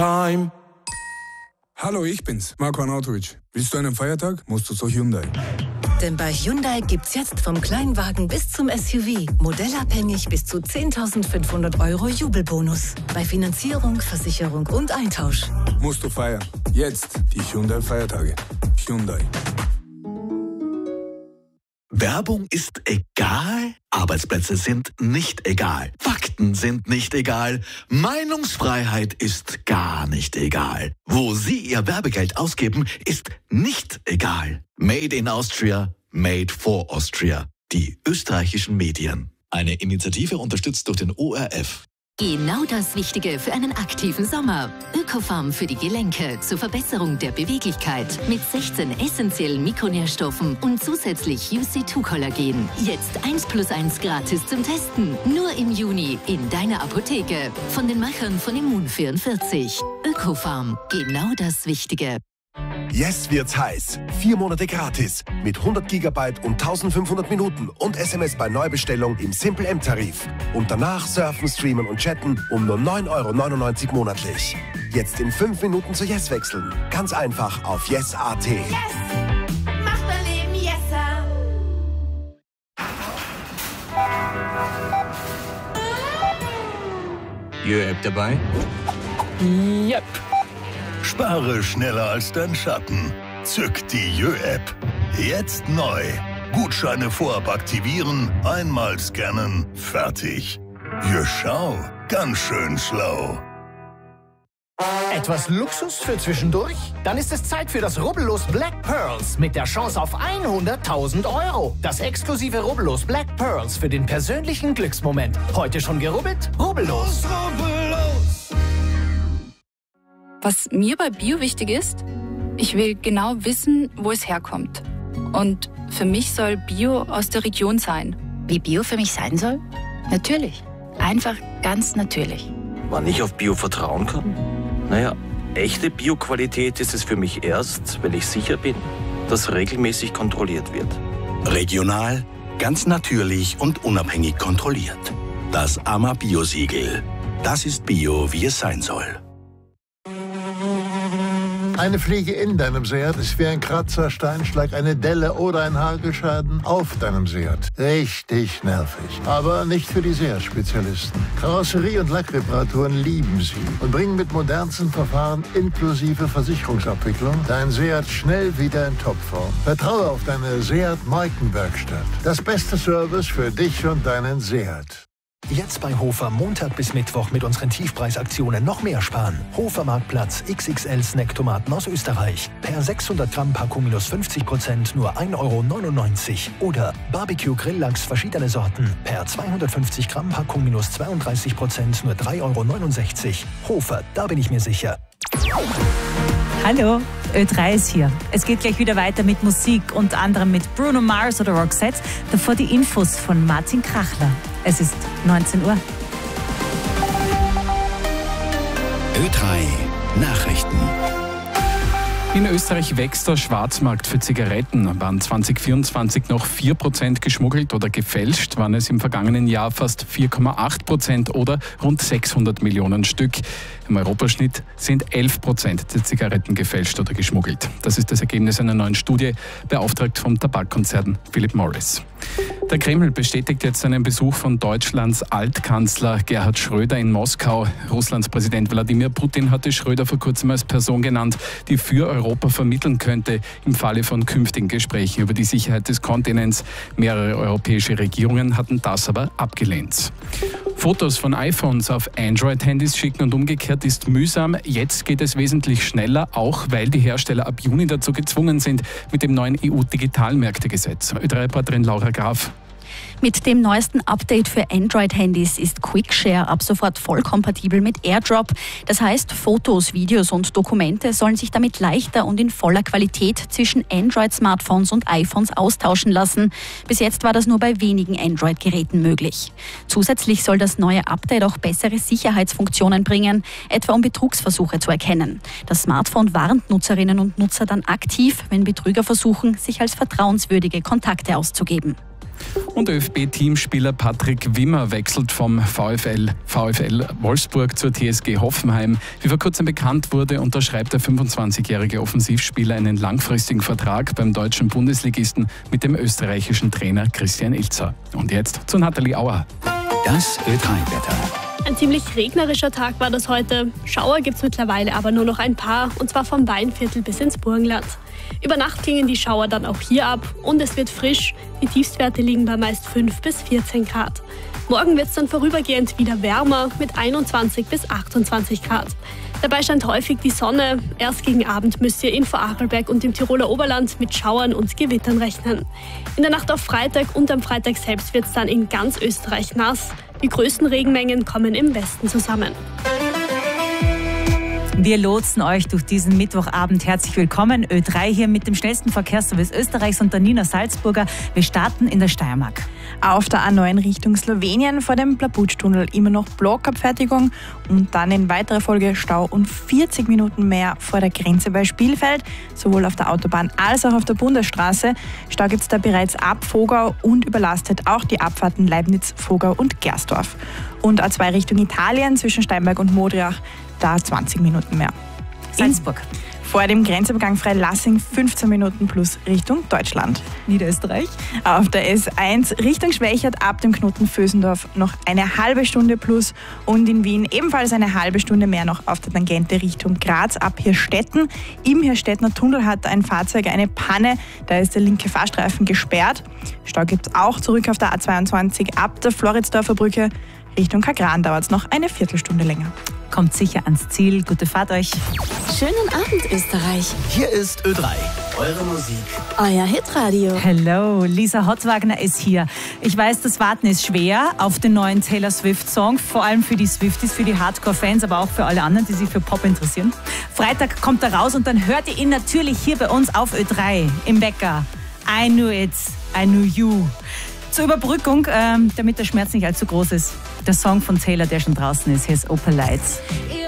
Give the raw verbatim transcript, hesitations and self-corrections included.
Time. Hallo, ich bin's, Marco Arnautovic. Willst du einen Feiertag? Musst du zu Hyundai. Denn bei Hyundai gibt's jetzt vom Kleinwagen bis zum S U V modellabhängig bis zu zehntausendfünfhundert Euro Jubelbonus. Bei Finanzierung, Versicherung und Eintausch. Musst du feiern. Jetzt die Hyundai-Feiertage. Hyundai. Werbung ist egal, Arbeitsplätze sind nicht egal, Fakten sind nicht egal, Meinungsfreiheit ist gar nicht egal. Wo Sie Ihr Werbegeld ausgeben, ist nicht egal. Made in Austria, made for Austria. Die österreichischen Medien. Eine Initiative unterstützt durch den O R F. Genau das Wichtige für einen aktiven Sommer. Ökofarm für die Gelenke zur Verbesserung der Beweglichkeit mit sechzehn essentiellen Mikronährstoffen und zusätzlich U C zwei Kollagen. Jetzt eins plus eins gratis zum Testen. Nur im Juni in deiner Apotheke. Von den Machern von Immun vierundvierzig. Ökofarm, genau das Wichtige. Jetzt wird's heiß. Vier Monate gratis. Mit hundert Gigabyte und eintausendfünfhundert Minuten und S M S bei Neubestellung im Simple M-Tarif. Und danach surfen, streamen und chatten um nur neun Euro neunundneunzig monatlich. Jetzt in fünf Minuten zu Yes wechseln. Ganz einfach auf yes punkt a t. Yes! Macht mein Leben yesser! Jö-App dabei? Yep. Spare schneller als dein Schatten. Zück die Jö-App. Jetzt neu. Gutscheine vorab aktivieren, einmal scannen, fertig. Jö, schau, ganz schön schlau. Etwas Luxus für zwischendurch? Dann ist es Zeit für das Rubbellos Black Pearls mit der Chance auf hunderttausend Euro. Das exklusive Rubbellos Black Pearls für den persönlichen Glücksmoment. Heute schon gerubbelt? Rubbellos. Rubbellos. Was mir bei Bio wichtig ist, ich will genau wissen, wo es herkommt. Und für mich soll Bio aus der Region sein. Wie Bio für mich sein soll? Natürlich. Einfach ganz natürlich. Wann ich auf Bio vertrauen kann? Naja, echte Bio-Qualität ist es für mich erst, wenn ich sicher bin, dass regelmäßig kontrolliert wird. Regional, ganz natürlich und unabhängig kontrolliert. Das A M A Bio-Siegel. Das ist Bio, wie es sein soll. Eine Fliege in deinem Seat ist wie ein Kratzer, Steinschlag, eine Delle oder ein Hagelschaden auf deinem Seat. Richtig nervig. Aber nicht für die Seat-Spezialisten. Karosserie- und Lackreparaturen lieben sie und bringen mit modernsten Verfahren inklusive Versicherungsabwicklung dein Seat schnell wieder in Topform. Vertraue auf deine Seat-Markenwerkstatt. Das beste Service für dich und deinen Seat. Jetzt bei Hofer Montag bis Mittwoch mit unseren Tiefpreisaktionen noch mehr sparen. Hofer Marktplatz X X L Snacktomaten aus Österreich. Per sechshundert Gramm Packung minus fünfzig Prozent nur ein Euro neunundneunzig. Oder Barbecue Grilllachs verschiedene Sorten. Per zweihundertfünfzig Gramm Packung minus zweiunddreißig Prozent nur drei Euro neunundsechzig. Hofer, da bin ich mir sicher. Hallo, Ö drei ist hier. Es geht gleich wieder weiter mit Musik, unter anderem mit Bruno Mars oder Roxette. Davor die Infos von Martin Krachler. Es ist neunzehn Uhr. Ö drei Nachrichten. In Österreich wächst der Schwarzmarkt für Zigaretten. Waren zwanzig vierundzwanzig noch vier Prozent geschmuggelt oder gefälscht, waren es im vergangenen Jahr fast vier Komma acht Prozent oder rund sechshundert Millionen Stück. Im Europaschnitt sind elf Prozent der Zigaretten gefälscht oder geschmuggelt. Das ist das Ergebnis einer neuen Studie, beauftragt vom Tabakkonzern Philip Morris. Der Kreml bestätigt jetzt einen Besuch von Deutschlands Altkanzler Gerhard Schröder in Moskau. Russlands Präsident Wladimir Putin hatte Schröder vor kurzem als Person genannt, die für Europa vermitteln könnte im Falle von künftigen Gesprächen über die Sicherheit des Kontinents. Mehrere europäische Regierungen hatten das aber abgelehnt. Fotos von iPhones auf Android-Handys schicken und umgekehrt ist mühsam. Jetzt geht es wesentlich schneller, auch weil die Hersteller ab Juni dazu gezwungen sind mit dem neuen E U-Digitalmärktegesetz. Ö drei Reporterin Laura Graf. Mit dem neuesten Update für Android-Handys ist QuickShare ab sofort voll kompatibel mit AirDrop. Das heißt, Fotos, Videos und Dokumente sollen sich damit leichter und in voller Qualität zwischen Android-Smartphones und iPhones austauschen lassen. Bis jetzt war das nur bei wenigen Android-Geräten möglich. Zusätzlich soll das neue Update auch bessere Sicherheitsfunktionen bringen, etwa um Betrugsversuche zu erkennen. Das Smartphone warnt Nutzerinnen und Nutzer dann aktiv, wenn Betrüger versuchen, sich als vertrauenswürdige Kontakte auszugeben. Und ÖFB-Teamspieler Patrick Wimmer wechselt vom VfL, VfL Wolfsburg zur T S G Hoffenheim. Wie vor kurzem bekannt wurde, unterschreibt der fünfundzwanzigjährige Offensivspieler einen langfristigen Vertrag beim deutschen Bundesligisten mit dem österreichischen Trainer Christian Ilzer. Und jetzt zu Nathalie Auer. Das Ö drei Wetter. Ein ziemlich regnerischer Tag war das heute. Schauer gibt es mittlerweile aber nur noch ein paar, und zwar vom Weinviertel bis ins Burgenland. Über Nacht klingen die Schauer dann auch hier ab und es wird frisch. Die Tiefstwerte liegen bei meist fünf bis vierzehn Grad. Morgen wird es dann vorübergehend wieder wärmer mit einundzwanzig bis achtundzwanzig Grad. Dabei scheint häufig die Sonne. Erst gegen Abend müsst ihr in Vorarlberg und im Tiroler Oberland mit Schauern und Gewittern rechnen. In der Nacht auf Freitag und am Freitag selbst wird es dann in ganz Österreich nass. Die größten Regenmengen kommen im Westen zusammen. Wir lotsen euch durch diesen Mittwochabend. Herzlich willkommen. Ö drei hier mit dem schnellsten Verkehrsservice Österreichs und der Nina Salzburger. Wir starten in der Steiermark. Auf der A neun Richtung Slowenien vor dem Plaputsch-Tunnel immer noch Blockabfertigung und dann in weiterer Folge Stau und vierzig Minuten mehr vor der Grenze bei Spielfeld, sowohl auf der Autobahn als auch auf der Bundesstraße. Stau gibt es da bereits ab Vogau und überlastet auch die Abfahrten Leibniz, Vogau und Gersdorf. Und A zwei Richtung Italien zwischen Steinberg und Modriach, da zwanzig Minuten mehr. Salzburg. Vor dem Grenzübergang Freilassing fünfzehn Minuten plus Richtung Deutschland. Niederösterreich. Auf der S eins Richtung Schwächert ab dem Knoten Vösendorf noch eine halbe Stunde plus und in Wien ebenfalls eine halbe Stunde mehr noch auf der Tangente Richtung Graz ab Hirstetten. Im Hirstettner Tunnel hat ein Fahrzeug eine Panne, da ist der linke Fahrstreifen gesperrt. Stau gibt es auch zurück auf der A zweiundzwanzig ab der Floridsdorfer Brücke. Richtung Kagran dauert es noch eine Viertelstunde länger. Kommt sicher ans Ziel. Gute Fahrt euch. Schönen Abend, Österreich. Hier ist Ö drei, eure Musik. Euer Hitradio. Hello, Lisa Hottwagner ist hier. Ich weiß, das Warten ist schwer auf den neuen Taylor Swift-Song, vor allem für die Swifties, für die Hardcore-Fans, aber auch für alle anderen, die sich für Pop interessieren. Freitag kommt er raus und dann hört ihr ihn natürlich hier bei uns auf Ö drei im Wecker. I knew it, I knew you. Zur Überbrückung, ähm, damit der Schmerz nicht allzu groß ist, der Song von Taylor, der schon draußen ist, hier ist Opal Lights.